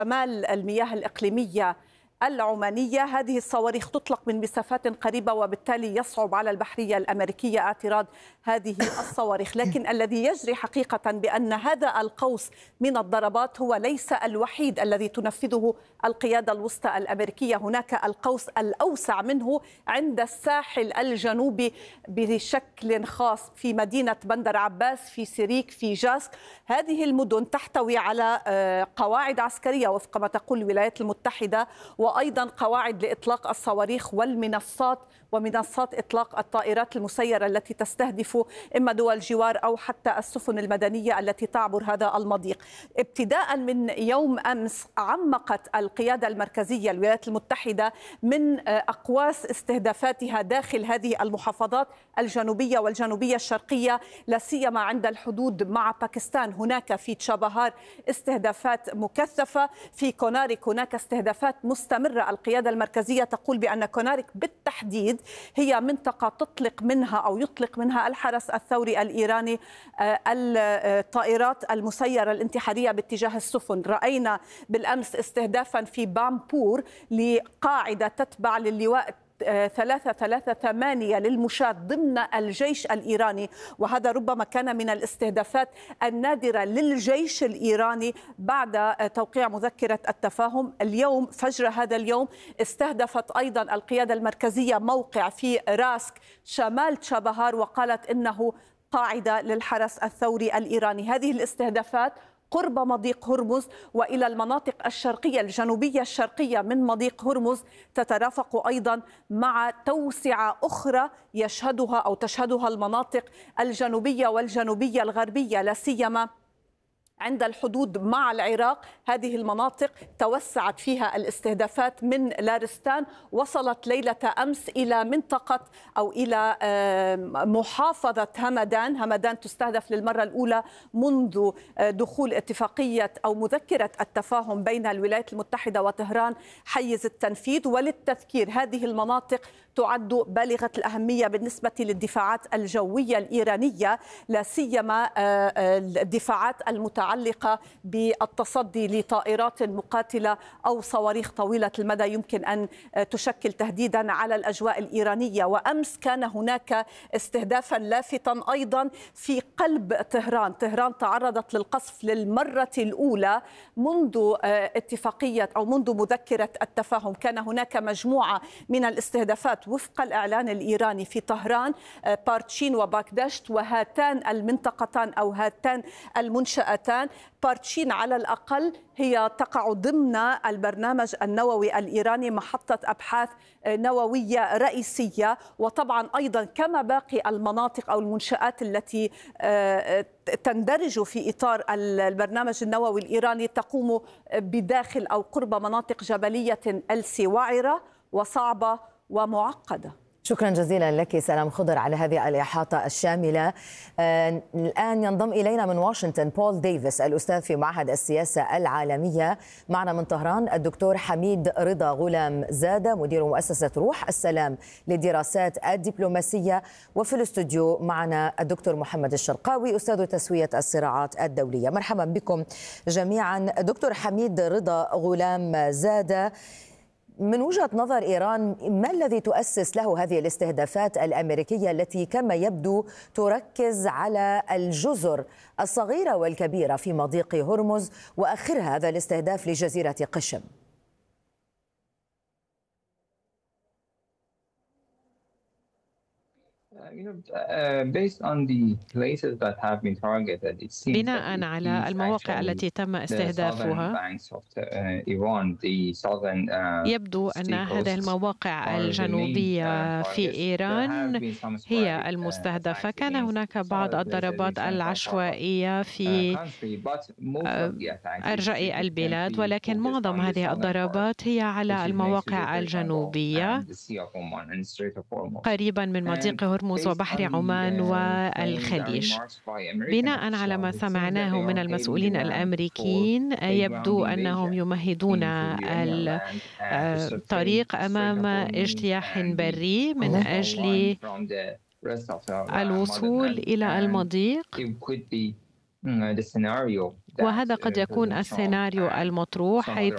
شمال المياه الإقليمية العمانية. هذه الصواريخ تطلق من مسافات قريبة، وبالتالي يصعب على البحرية الأمريكية اعتراض هذه الصواريخ. لكن الذي يجري حقيقة بأن هذا القوس من الضربات هو ليس الوحيد الذي تنفذه القيادة الوسطى الأمريكية. هناك القوس الأوسع منه عند الساحل الجنوبي بشكل خاص في مدينة بندر عباس، في سيريك، في جاسك. هذه المدن تحتوي على قواعد عسكرية وفق ما تقول الولايات المتحدة، وأيضا قواعد لإطلاق الصواريخ والمنصات ومنصات إطلاق الطائرات المسيرة التي تستهدف إما دول الجوار أو حتى السفن المدنية التي تعبر هذا المضيق. ابتداء من يوم أمس عمقت القيادة المركزية الولايات المتحدة من أقواس استهدافاتها داخل هذه المحافظات الجنوبية والجنوبية الشرقية، لا سيما عند الحدود مع باكستان. هناك في تشابهار استهدافات مكثفة، في كوناريك هناك استهدافات مستمرة. القيادة المركزية تقول بأن كوناريك بالتحديد هي منطقة تطلق منها أو يطلق منها الحرس الثوري الإيراني الطائرات المسيرة الانتحارية باتجاه السفن. رأينا بالأمس استهدافا في بامبور لقاعدة تتبع للواء 338 للمشاة ضمن الجيش الإيراني، وهذا ربما كان من الاستهدافات النادرة للجيش الإيراني بعد توقيع مذكرة التفاهم. اليوم فجر هذا اليوم استهدفت أيضا القيادة المركزية موقع في راسك شمال تشابهار، وقالت إنه قاعدة للحرس الثوري الإيراني. هذه الاستهدافات قرب مضيق هرمز وإلى المناطق الشرقية الجنوبية الشرقية من مضيق هرمز تترافق أيضا مع توسعة أخرى تشهدها المناطق الجنوبية والجنوبية الغربية، لا سيما عند الحدود مع العراق. هذه المناطق توسعت فيها الاستهدافات من لارستان، وصلت ليلة أمس إلى منطقة أو إلى محافظة همدان تستهدف للمرة الأولى منذ دخول اتفاقية أو مذكرة التفاهم بين الولايات المتحدة وطهران حيز التنفيذ. وللتذكير هذه المناطق تعد بالغة الأهمية بالنسبة للدفاعات الجوية الإيرانية، لا سيما الدفاعات المتعلقة بالتصدي لطائرات مقاتلة أو صواريخ طويلة المدى يمكن أن تشكل تهديدا على الأجواء الإيرانية. وأمس كان هناك استهدافا لافتا أيضا في قلب طهران. تعرضت للقصف للمرة الأولى منذ اتفاقية أو منذ مذكرة التفاهم. كان هناك مجموعة من الاستهدافات وفق الإعلان الإيراني في طهران، بارتشين وباكدشت، وهاتان المنطقتان أو هاتان المنشأتان. بارتشين على الأقل هي تقع ضمن البرنامج النووي الإيراني، محطة أبحاث نووية رئيسية. وطبعا أيضا كما باقي المناطق أو المنشآت التي تندرج في إطار البرنامج النووي الإيراني تقوم بداخل أو قرب مناطق جبلية وعرة وصعبة ومعقدة. شكرا جزيلا لك سلام خضر على هذه الإحاطة الشاملة. الآن ينضم إلينا من واشنطن بول ديفيس الأستاذ في معهد السياسة العالمية. معنا من طهران الدكتور حميد رضا غلام زادة مدير مؤسسة روح السلام للدراسات الدبلوماسية. وفي الاستوديو معنا الدكتور محمد الشرقاوي أستاذ تسوية الصراعات الدولية. مرحبا بكم جميعا. دكتور حميد رضا غلام زادة، من وجهة نظر إيران ما الذي تؤسس له هذه الاستهدافات الأمريكية التي كما يبدو تركز على الجزر الصغيرة والكبيرة في مضيق هرمز، وآخرها هذا الاستهداف لجزيرة قشم؟ بناء على المواقع التي تم استهدافها، يبدو أن هذه المواقع الجنوبية في إيران هي المستهدفة. كان هناك بعض الضربات العشوائية في أرجاء البلاد، ولكن معظم هذه الضربات هي على المواقع الجنوبية قريبا من مضيق هرمز وبحر عمان والخليج. بناء بناء على ما سمعناه من المسؤولين الأمريكيين، يبدو أنهم يمهدون الطريق أمام اجتياح بري من أجل الوصول إلى المضيق، وهذا قد يكون السيناريو المطروح، حيث